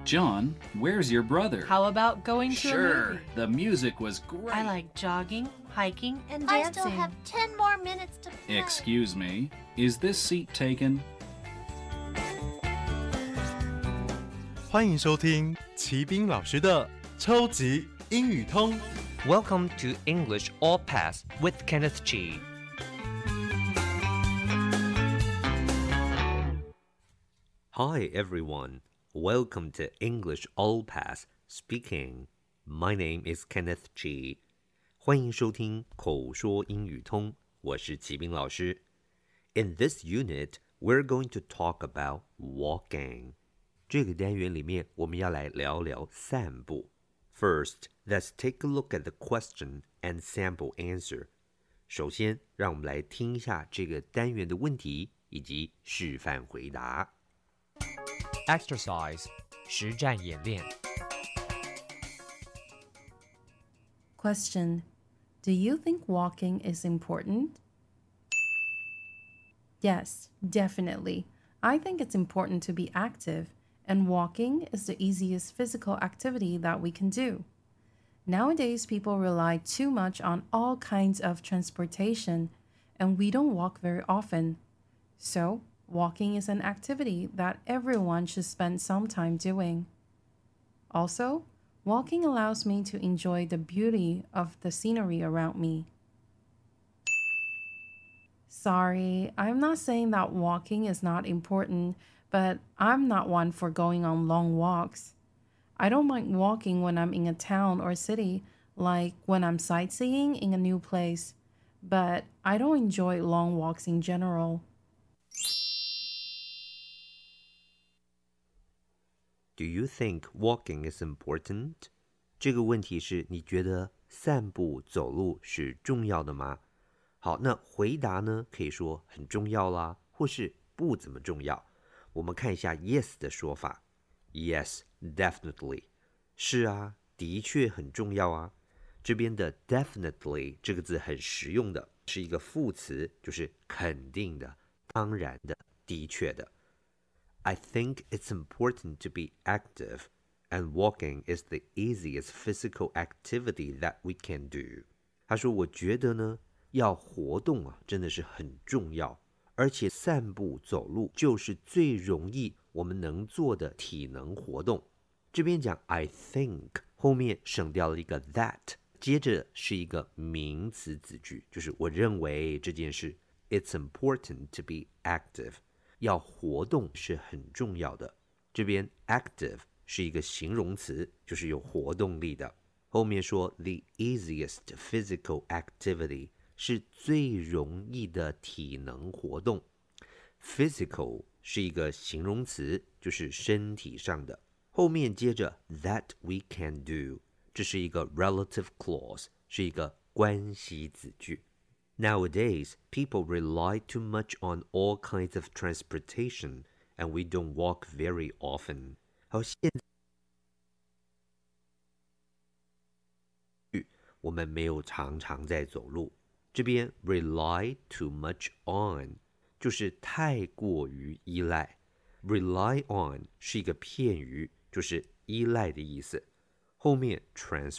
John, where's your brother? How about going to a Sure, movie? the music was great. I like jogging, hiking, and I dancing. still have 10 more minutes to play. Excuse me, is this seat taken? 欢迎收听齐斌老师的超级英语通。 Welcome to English All Pass with Kenneth Chi. Hi everyone, welcome to English All Pass Speaking. My name is Kenneth Chi. 欢迎收听口说英语通，我是齐斌老师。In this unit, we're going to talk about walking. 这个单元里面，我们要来聊聊散步。First, let's take a look at the question and sample answer. 首先，让我们来听一下这个单元的问题以及示范回答。Exercise 实战演练。 Question: Do you think walking is important? Yes, definitely. I think it's important to be active, and walking is the easiest physical activity that we can do. Nowadays, people rely too much on all kinds of transportation, and we don't walk very often. So, walking is an activity that everyone should spend some time doing. Also, walking allows me to enjoy the beauty of the scenery around me. Sorry, I'm not saying that walking is not important, but I'm not one for going on long walks. I don't mind walking when I'm in a town or city, like when I'm sightseeing in a new place, but I don't enjoy long walks in general. Do you think walking is important? 这个问题是你觉得散步走路是重要的吗？好，那回答呢，可以说很重要啦，或是不怎么重要。我们看一下 yes 的说法。Yes, definitely. 是啊，的确很重要啊。这边的 definitely 这个字很实用的，是一个副词，就是肯定的、当然的、的确的。I think it's important to be active, and walking is the easiest physical activity that we can do. 他说，我觉得呢，要活动啊，真的是很重要，而且散步走路就是最容易我们能做的体能活动。这边讲 I think 后面省掉了一个 that， 接着是一个名词子句，就是我认为这件事 It's important to be active， 要活动是很重要的。这边 active 是一个形容词，就是有活动力的。后面说 the easiest physical activity 是最容易的体能活动。Physical 是一个形容词，就是身体上的。后面接着 that we can do， 这是一个 relative clause， 是一个关系子句。Nowadays, people rely too much on all kinds of transportation, and we don't walk very often. 好，现在我们没有常常在走路。这边 rely too much on 就是太过于依赖。Rely on 是一个片语，就是依赖的意思。后面 transportation